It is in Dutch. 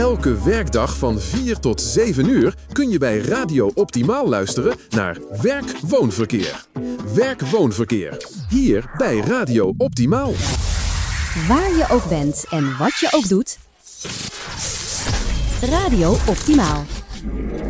Elke werkdag van 4 tot 7 uur kun je bij Radio Optimaal luisteren naar Werk-Woonverkeer. Werk-Woonverkeer, hier bij Radio Optimaal. Waar je ook bent en wat je ook doet, Radio Optimaal.